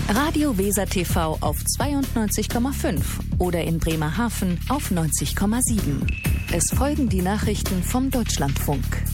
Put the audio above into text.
Radio Weser TV auf 92,5 oder in Bremerhaven auf 90,7. Es folgen die Nachrichten vom Deutschlandfunk.